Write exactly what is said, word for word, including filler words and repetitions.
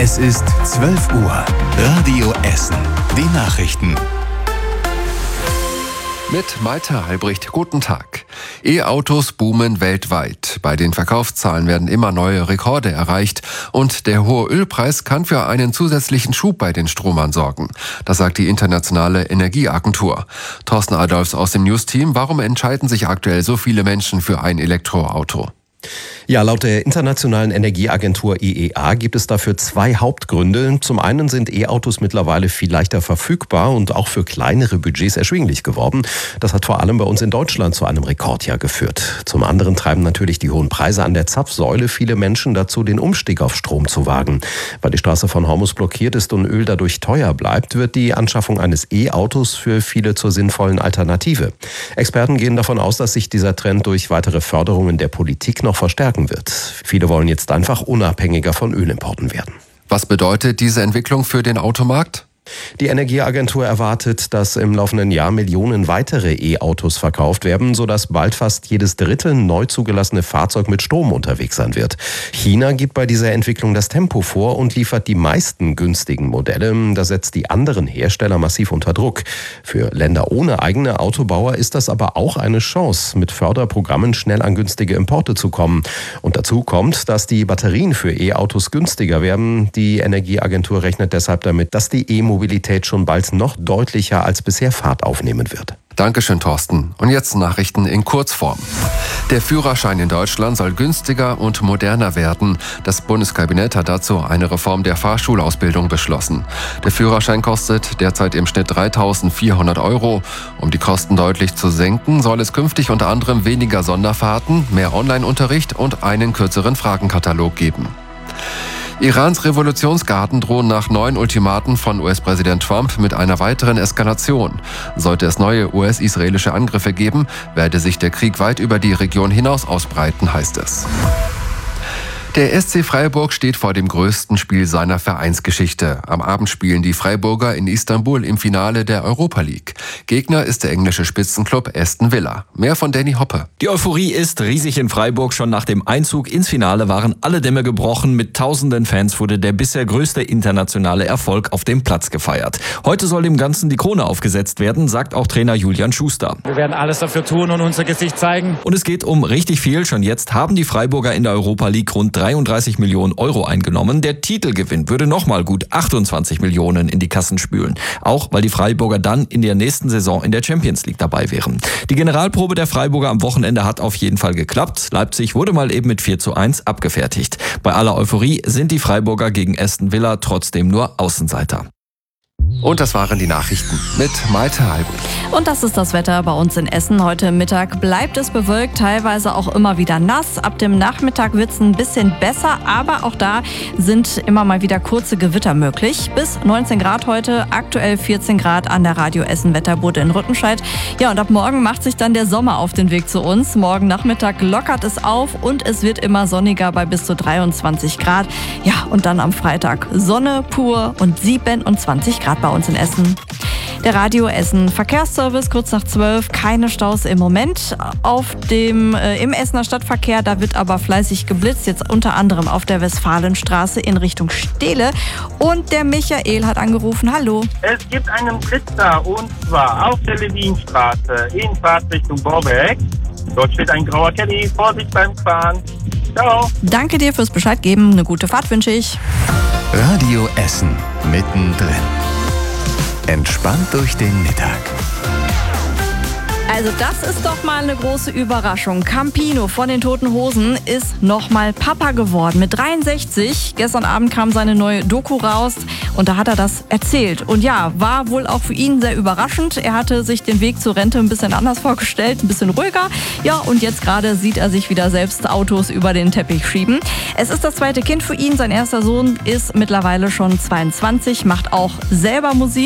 Es ist zwölf Uhr. Radio Essen. Die Nachrichten. Mit Malte Halbricht, guten Tag. E-Autos boomen weltweit. Bei den Verkaufszahlen werden immer neue Rekorde erreicht und der hohe Ölpreis kann für einen zusätzlichen Schub bei den Stromern sorgen. Das sagt die internationale Energieagentur. Thorsten Adolfs aus dem News-Team, warum entscheiden sich aktuell so viele Menschen für ein Elektroauto? Ja, laut der internationalen Energieagentur I E A gibt es dafür zwei Hauptgründe. Zum einen sind E-Autos mittlerweile viel leichter verfügbar und auch für kleinere Budgets erschwinglich geworden. Das hat vor allem bei uns in Deutschland zu einem Rekordjahr geführt. Zum anderen treiben natürlich die hohen Preise an der Zapfsäule viele Menschen dazu, den Umstieg auf Strom zu wagen. Weil die Straße von Hormuz blockiert ist und Öl dadurch teuer bleibt, wird die Anschaffung eines E-Autos für viele zur sinnvollen Alternative. Experten gehen davon aus, dass sich dieser Trend durch weitere Förderungen der Politik noch verstärken wird. Viele wollen jetzt einfach unabhängiger von Ölimporten werden. Was bedeutet diese Entwicklung für den Automarkt? Die Energieagentur erwartet, dass im laufenden Jahr Millionen weitere E-Autos verkauft werden, sodass bald fast jedes dritte neu zugelassene Fahrzeug mit Strom unterwegs sein wird. China gibt bei dieser Entwicklung das Tempo vor und liefert die meisten günstigen Modelle. Das setzt die anderen Hersteller massiv unter Druck. Für Länder ohne eigene Autobauer ist das aber auch eine Chance, mit Förderprogrammen schnell an günstige Importe zu kommen. Und dazu kommt, dass die Batterien für E-Autos günstiger werden. Die Energieagentur rechnet deshalb damit, dass die E-Mobilität Mobilität schon bald noch deutlicher als bisher Fahrt aufnehmen wird. Dankeschön, Thorsten. Und jetzt Nachrichten in Kurzform. Der Führerschein in Deutschland soll günstiger und moderner werden. Das Bundeskabinett hat dazu eine Reform der Fahrschulausbildung beschlossen. Der Führerschein kostet derzeit im Schnitt dreitausendvierhundert Euro. Um die Kosten deutlich zu senken, soll es künftig unter anderem weniger Sonderfahrten, mehr Online-Unterricht und einen kürzeren Fragenkatalog geben. Irans Revolutionsgarden drohen nach neuen Ultimaten von U S-Präsident Trump mit einer weiteren Eskalation. Sollte es neue U S-israelische Angriffe geben, werde sich der Krieg weit über die Region hinaus ausbreiten, heißt es. Der S C Freiburg steht vor dem größten Spiel seiner Vereinsgeschichte. Am Abend spielen die Freiburger in Istanbul im Finale der Europa League. Gegner ist der englische Spitzenclub Aston Villa. Mehr von Danny Hoppe. Die Euphorie ist riesig in Freiburg. Schon nach dem Einzug ins Finale waren alle Dämme gebrochen. Mit tausenden Fans wurde der bisher größte internationale Erfolg auf dem Platz gefeiert. Heute soll dem Ganzen die Krone aufgesetzt werden, sagt auch Trainer Julian Schuster. Wir werden alles dafür tun und unser Gesicht zeigen. Und es geht um richtig viel. Schon jetzt haben die Freiburger in der Europa League rund dreiunddreißig Millionen Euro eingenommen. Der Titelgewinn würde nochmal gut achtundzwanzig Millionen in die Kassen spülen. Auch weil die Freiburger dann in der nächsten Saison in der Champions League dabei wären. Die Generalprobe der Freiburger am Wochenende hat auf jeden Fall geklappt. Leipzig wurde mal eben mit vier zu eins abgefertigt. Bei aller Euphorie sind die Freiburger gegen Aston Villa trotzdem nur Außenseiter. Und das waren die Nachrichten mit Malte Halbricht. Und das ist das Wetter bei uns in Essen. Heute Mittag bleibt es bewölkt, teilweise auch immer wieder nass. Ab dem Nachmittag wird es ein bisschen besser, aber auch da sind immer mal wieder kurze Gewitter möglich. Bis neunzehn Grad heute, aktuell vierzehn Grad an der Radio Essen Wetterbude in Rüttenscheid. Ja, und ab morgen macht sich dann der Sommer auf den Weg zu uns. Morgen Nachmittag lockert es auf und es wird immer sonniger bei bis zu dreiundzwanzig Grad. Ja, und dann am Freitag Sonne pur und siebenundzwanzig Grad bei uns in Essen. Der Radio Essen Verkehrsservice kurz nach zwölf, keine Staus im Moment auf dem äh, im Essener Stadtverkehr, da wird aber fleißig geblitzt, jetzt unter anderem auf der Westfalenstraße in Richtung Steele. Und der Michael hat angerufen, hallo. Es gibt einen Blitzer und zwar auf der Levinstraße in Fahrtrichtung Borbeck. Dort steht ein grauer Caddy, Vorsicht beim Fahren. Ciao. Danke dir fürs Bescheid geben, eine gute Fahrt wünsche ich. Radio Essen mittendrin. Entspannt durch den Mittag. Also das ist doch mal eine große Überraschung. Campino von den Toten Hosen ist nochmal Papa geworden mit dreiundsechzig. Gestern Abend kam seine neue Doku raus und da hat er das erzählt. Und ja, war wohl auch für ihn sehr überraschend. Er hatte sich den Weg zur Rente ein bisschen anders vorgestellt, ein bisschen ruhiger. Ja, und jetzt gerade sieht er sich wieder selbst Autos über den Teppich schieben. Es ist das zweite Kind für ihn. Sein erster Sohn ist mittlerweile schon zweiundzwanzig, macht auch selber Musik.